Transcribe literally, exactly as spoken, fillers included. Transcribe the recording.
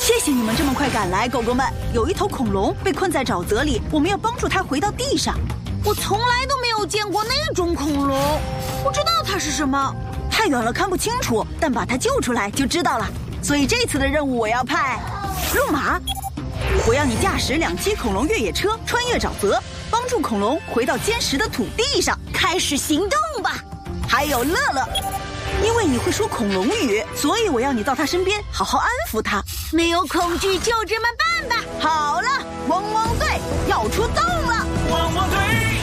谢谢你们这么快赶来，狗狗们。有一头恐龙被困在沼泽里，我们要帮助它回到地上。 我从来都没有见过那种恐龙，不知道它是什么。 太远了看不清楚，但把它救出来就知道了。所以这次的任务我要派路马，我要你驾驶两栖恐龙越野车穿越沼泽，帮助恐龙回到坚实的土地上。 开始行动吧！ 还有乐乐，因为你会说恐龙语，所以我要你到他身边好好安抚他。 没有恐惧就这么办吧。 好了，汪汪队要出动了！ 汪汪队。